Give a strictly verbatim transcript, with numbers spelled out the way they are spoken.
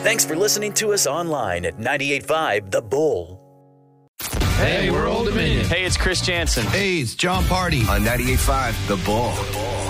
Thanks for listening to us online at ninety-eight point five The Bull. Hey, we're Old Dominion. Hey, it's Chris Jansen. Hey, it's John Party. On ninety-eight point five The Bull.